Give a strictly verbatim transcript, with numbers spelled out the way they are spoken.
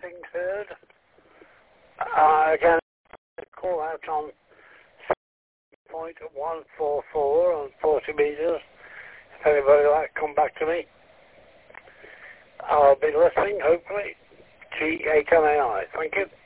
nothing heard. Uh, again, call out on point one four four on forty meters. If anybody would like to come back to me, I'll be listening, hopefully. G eight M A I. Thank you.